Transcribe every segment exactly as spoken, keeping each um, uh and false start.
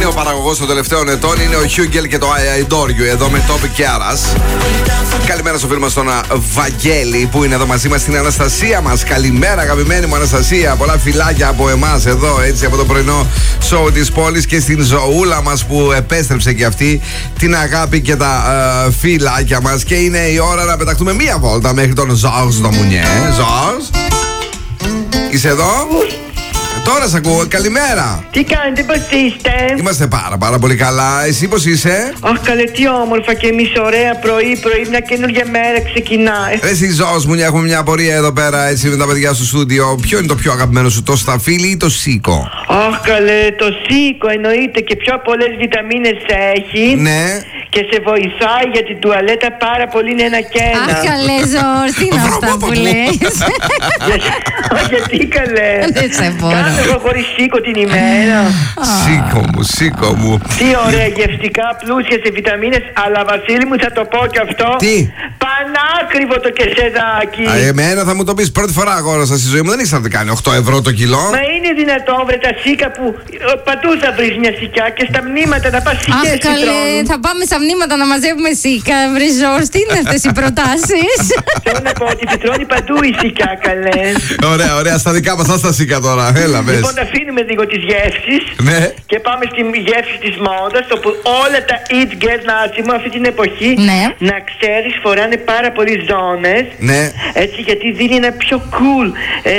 ο παραγωγός των τελευταίων ετών είναι ο Χιούγκελ και το I Adore You εδώ με Topic και Άρας. Καλημέρα στο φίλο μας τον Βαγγέλη που είναι εδώ μαζί μας, στην Αναστασία μας. Καλημέρα, αγαπημένη μου Αναστασία. Πολλά φιλάκια από εμάς εδώ, έτσι, από το πρωινό σοου της πόλης, και στην Ζωούλα μας που επέστρεψε και αυτή. Την αγάπη και τα uh, φιλάκια μας. Και είναι η ώρα να πεταχτούμε μία βόλτα μέχρι τον Ζορζ το Μουνιέ. Ζορζ, είσαι εδώ? Τώρα σ' ακούω, καλημέρα. Τι κάνετε, πώς είστε? Είμαστε πάρα πάρα πολύ καλά. Εσύ πώς είσαι? Αχ, καλέ, τι όμορφα και εμείς, ωραία πρωί πρωί, μια καινούργια μέρα ξεκινάει. Εσύ Ζώος μου, έχουμε μια απορία εδώ πέρα, έτσι, με τα παιδιά στο στούντιο. Ποιο είναι το πιο αγαπημένο σου, το σταφύλι ή το σίκο? Αχ, καλέ, το σίκο εννοείται, και πιο πολλές βιταμίνες έχει. Ναι. Και σε βοηθάει για την τουαλέτα πάρα πολύ, είναι ένα και ένα. Αχ, καλέ Ζόρς, τι είναι αυτά που λες? Γιατί καλέ? Δεν σε μπορώ. Κάνω εγώ χωρίς σίκο την ημέρα. Σίκο μου, σίκο μου. Τι ωραία, γευστικά, πλούσια σε βιταμίνες. Αλλά Βασίλη μου, θα το πω κι αυτό. Τι? Πανάκριβο το κεσεδάκι. Α, εμένα θα μου το πεις, πρώτη φορά αγόρασα στη ζωή μου. Δεν ήξερα να κάνει οκτώ ευρώ το κιλό. Μα είναι δυνατόν, βρε, τα σίκα που ε, παντού θα βρεις μια σικιά, και στα μνήματα να πας σικές. Αχ, καλέ, θα πάμε στα μνήματα να μαζεύουμε σίκα. Βρε Ζόρς, τι είναι αυτές οι προτάσεις? Θέλω να πω ότι φυτρώνει παντού η σικιά, καλέ. Ωραία, ωραία, στα δικά μας, στα σίκα τώρα. Έλα, πες. Λοιπόν, αφήνουμε λίγο τις γεύσεις. Ναι. Και πάμε στη γεύση της μόδας, όπου όλα τα It Get Nazi αυτή την εποχή, ναι, να ξέρεις, φοράνε πάρα πολλοί ζώνες. Ναι. Έτσι, γιατί δίνει ένα πιο cool ε,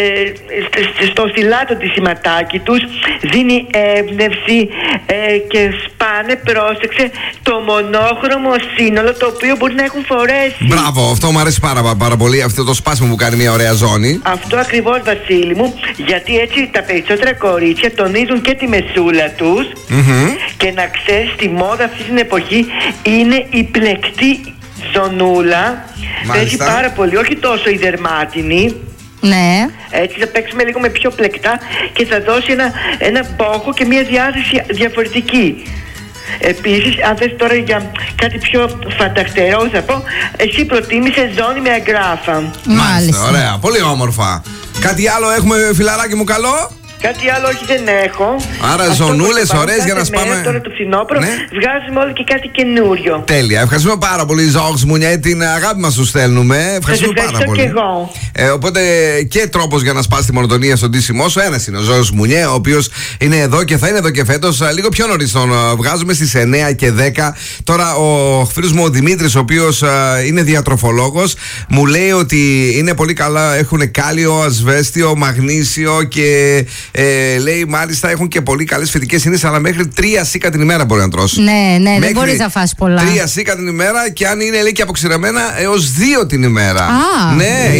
στο στυλάτο τη σηματάκι τους, δίνει έμπνευση ε, και σπάνε, πρόσεξε, το μονόχρωμο σύνολο το οποίο μπορεί να έχουν φορέσει. Μπράβο, αυτό μου αρέσει πάρα, πάρα πολύ. Αυτό το σπάσιμο που κάνει μια ωραία ζώνη. Αυτό ακριβώς, Βασίλη μου, γιατί έτσι τα περισσότερα κορίτσια τονίζουν και τη μεσούλα τους. Mm-hmm. Και να ξέρεις, στη μόδα αυτή την εποχή είναι η πλεκτή ζωνούλα. Παίζει πάρα πολύ, όχι τόσο η δερμάτινη. Ναι. Έτσι θα παίξουμε λίγο με πιο πλεκτά και θα δώσει ένα, ένα μπόχο και μια διάθεση διαφορετική. Επίσης, αν θες τώρα για κάτι πιο φανταχτερό, θα πω, εσύ προτίμησες ζώνη με αγκράφα. Μάλιστα, ωραία, πολύ όμορφα. Κάτι άλλο έχουμε, φιλαράκι μου, καλό? Κάτι άλλο όχι, δεν έχω. Άρα ζωνούλες ωραίες για να σπάμε. Τώρα το φθινόπωρο, ναι, βγάζουμε όλο και κάτι καινούριο. Τέλεια, ευχαριστούμε πάρα πολύ, Ζόρζ μου, την αγάπη μας σου στέλνουμε. Ευχαριστούμε Σας πάρα πολύ. Και εγώ. Ε, οπότε και τρόπος για να σπάσει τη μονοτονία στον ντύσιμό σου. Ένας είναι ο Ζόρζ Μουνιέ, ο οποίος είναι εδώ και θα είναι εδώ και φέτος. Λίγο πιο νωρίς τον βγάζουμε στις εννιά και δέκα. Τώρα ο φίλος μου ο Δημήτρης, ο οποίος είναι διατροφολόγος, μου λέει ότι είναι πολύ καλά. Έχουν κάλιο, ασβέστιο, μαγνήσιο και ε, λέει μάλιστα έχουν και πολύ καλές φυτικές ίνες, αλλά μέχρι τρία σίκα την ημέρα μπορεί να τρως. Ναι, ναι, μέχρι δεν μπορείς να φας πολλά. Τρία σίκα την ημέρα, και αν είναι λέει και αποξηρεμένα έως δύο την ημέρα. Α. Ναι.